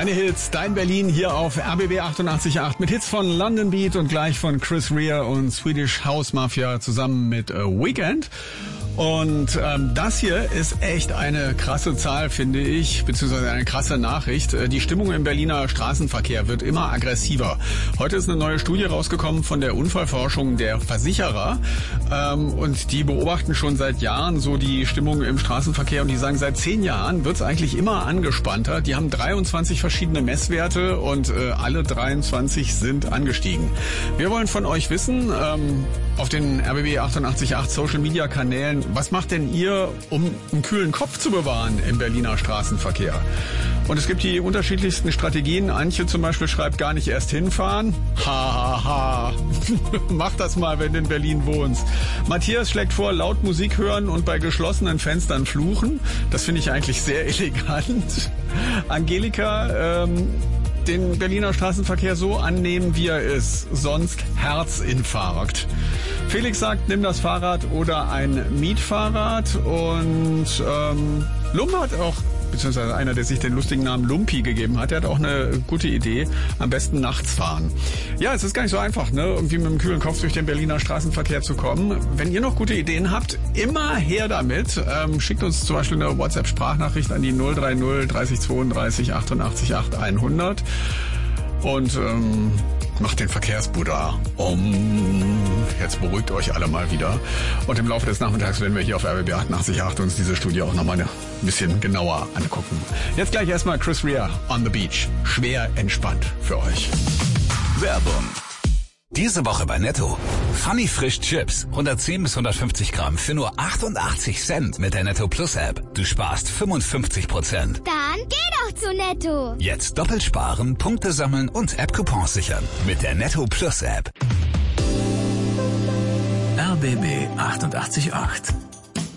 Deine Hits, dein Berlin hier auf RBB 88.8 mit Hits von London Beat und gleich von Chris Rea und Swedish House Mafia zusammen mit Weekend. Und das hier ist echt eine krasse Zahl, finde ich, beziehungsweise eine krasse Nachricht. Die Stimmung im Berliner Straßenverkehr wird immer aggressiver. Heute ist eine neue Studie rausgekommen von der Unfallforschung der Versicherer. Und die beobachten schon seit Jahren so die Stimmung im Straßenverkehr. Und die sagen, seit 10 Jahren wird es eigentlich immer angespannter. Die haben 23 verschiedene Messwerte und alle 23 sind angestiegen. Wir wollen von euch wissen, auf den RBB 88.8 Social Media Kanälen, was macht denn ihr, um einen kühlen Kopf zu bewahren im Berliner Straßenverkehr? Und es gibt die unterschiedlichsten Strategien. Antje zum Beispiel schreibt, gar nicht erst hinfahren. Ha. Mach das mal, wenn du in Berlin wohnst. Matthias schlägt vor, laut Musik hören und bei geschlossenen Fenstern fluchen. Das finde ich eigentlich sehr elegant. Angelika, den Berliner Straßenverkehr so annehmen, wie er ist. Sonst Herzinfarkt. Felix sagt, nimm das Fahrrad oder ein Mietfahrrad. Und Lump hat auch, beziehungsweise einer, der sich den lustigen Namen Lumpi gegeben hat, der hat auch eine gute Idee. Am besten nachts fahren. Ja, es ist gar nicht so einfach, ne, irgendwie mit einem kühlen Kopf durch den Berliner Straßenverkehr zu kommen. Wenn ihr noch gute Ideen habt, immer her damit. Schickt uns zum Beispiel eine WhatsApp-Sprachnachricht an die 030 30 32 88 8 100 und macht den Verkehrsbuddha Jetzt beruhigt euch alle mal wieder. Und im Laufe des Nachmittags werden wir hier auf RBB 88.8 uns diese Studie auch nochmal ein bisschen genauer angucken. Jetzt gleich erstmal Chris Rea, On the Beach. Schwer entspannt für euch. Werbung. Diese Woche bei Netto. Funny Frisch Chips. 110 bis 150 Gramm für nur 88 Cent mit der Netto Plus App. Du sparst 55%. Dann geh doch zu Netto. Jetzt doppelt sparen, Punkte sammeln und App-Coupons sichern. Mit der Netto Plus App. RBB 88.8